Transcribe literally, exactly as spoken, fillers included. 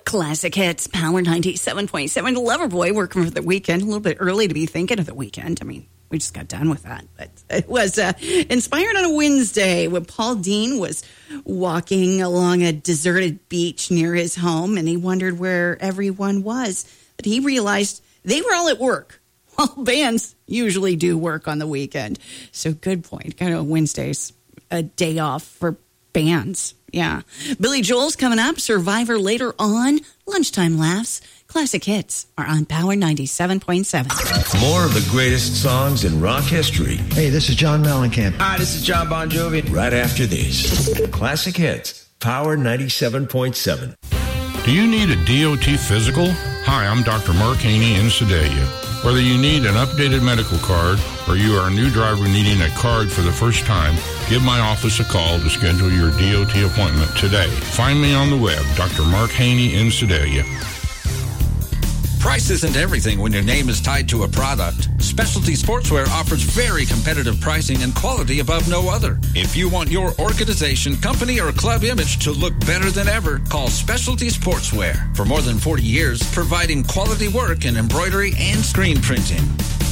Classic Hits, Power ninety-seven point seven. Loverboy working for the weekend. A little bit early to be thinking of the weekend. I mean, we just got done with that. But it was uh, inspired on a Wednesday when Paul Dean was walking along a deserted beach near his home, and he wondered where everyone was. But he realized they were all at work. Well, bands usually do work on the weekend. So good point. Kind of Wednesday's a day off for bands. Yeah. Billy Joel's coming up. Survivor later on. Lunchtime Laughs. Classic Hits are on Power ninety-seven point seven. More of the greatest songs in rock history. Hey, this is John Mellencamp. Hi, this is John Bon Jovi. Right after this. Classic Hits. Power ninety-seven point seven. Do you need a D O T physical? Hi, I'm Doctor Mark Haney in Sedalia. Whether you need an updated medical card or you are a new driver needing a card for the first time, give my office a call to schedule your D O T appointment today. Find me on the web, Doctor Mark Haney in Sedalia. Price isn't everything when your name is tied to a product. Specialty Sportswear offers very competitive pricing and quality above no other. If you want your organization, company, or club image to look better than ever, call Specialty Sportswear. For more than forty years, providing quality work in embroidery and screen printing.